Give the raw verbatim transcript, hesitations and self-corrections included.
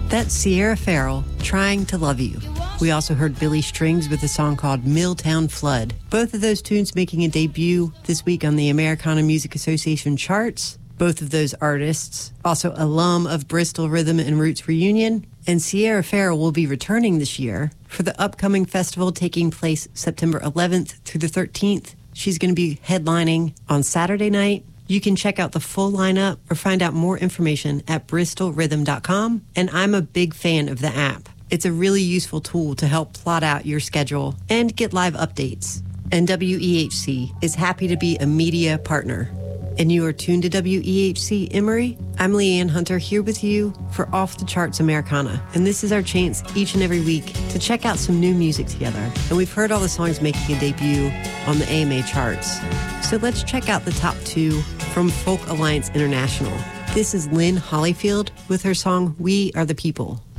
That's Sierra Farrell, Trying to Love You. We also heard Billy Strings with a song called Milltown Flood. Both of those tunes making a debut this week on the Americana Music Association charts. Both of those artists, also alum of Bristol Rhythm and Roots Reunion. And Sierra Farrell will be returning this year for the upcoming festival taking place September eleventh through the thirteenth. She's going to be headlining on Saturday night. You can check out the full lineup or find out more information at bristol rhythm dot com. And I'm a big fan of the app. It's a really useful tool to help plot out your schedule and get live updates. And W E H C is happy to be a media partner. And you are tuned to W E H C Emory. I'm Leanne Hunter here with you for Off the Charts Americana. And this is our chance each and every week to check out some new music together. And we've heard all the songs making a debut on the A M A charts. So let's check out the top two from Folk Alliance International. This is Lynn Hollyfield with her song We Are the People.